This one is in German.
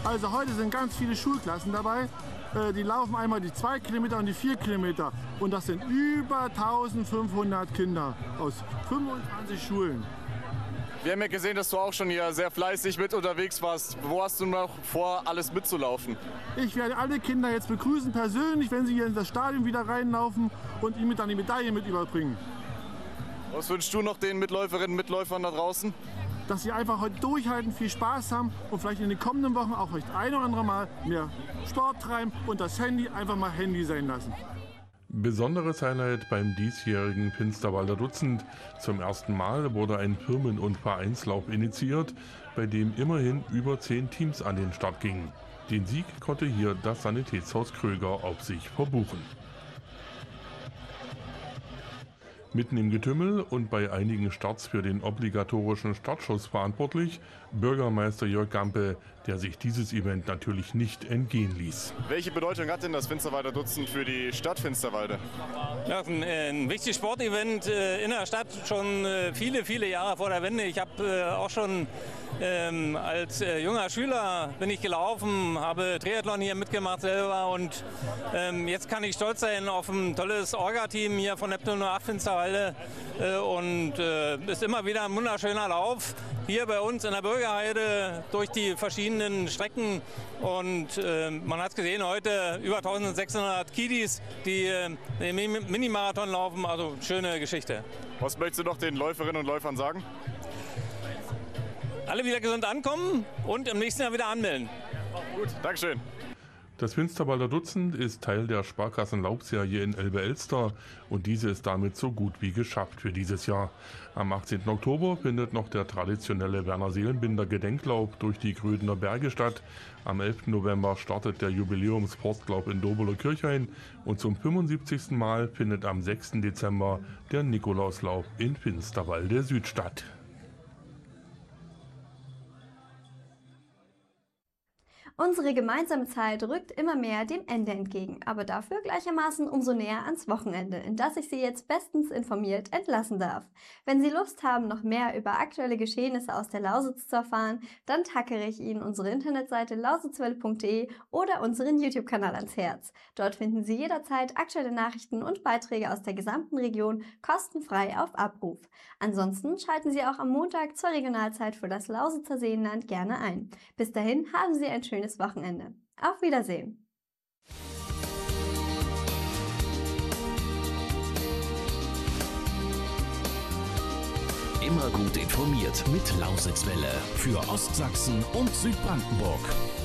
Also heute sind ganz viele Schulklassen dabei. Die laufen einmal die 2 Kilometer und die 4 Kilometer. Und das sind über 1500 Kinder aus 25 Schulen. Wir haben ja gesehen, dass du auch schon hier sehr fleißig mit unterwegs warst. Wo hast du noch vor, alles mitzulaufen? Ich werde alle Kinder jetzt begrüßen persönlich, wenn sie hier in das Stadion wieder reinlaufen und ihnen dann die Medaille mit überbringen. Was wünschst du noch den Mitläuferinnen und Mitläufern da draußen? Dass sie einfach heute durchhalten, viel Spaß haben und vielleicht in den kommenden Wochen auch vielleicht ein oder andere Mal mehr Sport treiben und das Handy einfach mal Handy sein lassen. Besonderes Highlight beim diesjährigen Finsterwalder Dutzend. Zum ersten Mal wurde ein Firmen- und Vereinslauf initiiert, bei dem immerhin über 10 Teams an den Start gingen. Den Sieg konnte hier das Sanitätshaus Kröger auf sich verbuchen. Mitten im Getümmel und bei einigen Starts für den obligatorischen Startschuss verantwortlich Bürgermeister Jörg Gampe, der sich dieses Event natürlich nicht entgehen ließ. Welche Bedeutung hat denn das Finsterwalder Dutzend für die Stadt Finsterwalde? Ja, ein wichtiges Sportevent in der Stadt, schon viele Jahre vor der Wende. Ich habe auch schon als junger Schüler bin ich gelaufen, habe Triathlon hier mitgemacht selber und jetzt kann ich stolz sein auf ein tolles Orga-Team hier von Neptun 08 Finsterwalde und ist immer wieder ein wunderschöner Lauf hier bei uns in der Bürgerheide durch die verschiedenen Strecken und man hat es gesehen, heute über 1600 Kiddies, die den Minimarathon laufen, also schöne Geschichte. Was möchtest du noch den Läuferinnen und Läufern sagen? Alle wieder gesund ankommen und im nächsten Jahr wieder anmelden. Gut, Dankeschön. Das Finsterwalder Dutzend ist Teil der Sparkassen-Laufserie in Elbe-Elster und diese ist damit so gut wie geschafft für dieses Jahr. Am 18. Oktober findet noch der traditionelle Werner Seelenbinder Gedenklauf durch die Grödener Berge statt. Am 11. November startet der Jubiläumsforstlauf in Dobeler-Kirchhain und zum 75. Mal findet am 6. Dezember der Nikolauslauf in Finsterwalde Süd statt. Unsere gemeinsame Zeit rückt immer mehr dem Ende entgegen, aber dafür gleichermaßen umso näher ans Wochenende, in das ich Sie jetzt bestens informiert entlassen darf. Wenn Sie Lust haben, noch mehr über aktuelle Geschehnisse aus der Lausitz zu erfahren, dann tackere ich Ihnen unsere Internetseite lausitzwelle.de oder unseren YouTube-Kanal ans Herz. Dort finden Sie jederzeit aktuelle Nachrichten und Beiträge aus der gesamten Region kostenfrei auf Abruf. Ansonsten schalten Sie auch am Montag zur Regionalzeit für das Lausitzer Seenland gerne ein. Bis dahin haben Sie ein schönes Wochenende. Auf Wiedersehen! Immer gut informiert mit Lausitzwelle für Ostsachsen und Südbrandenburg.